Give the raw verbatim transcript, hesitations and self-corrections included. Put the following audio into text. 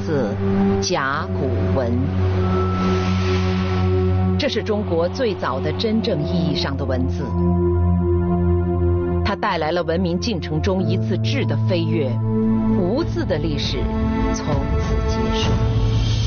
字甲骨文。这是中国最早的真正意义上的文字，它带来了文明进程中一次质的飞跃，无字的历史从此结束。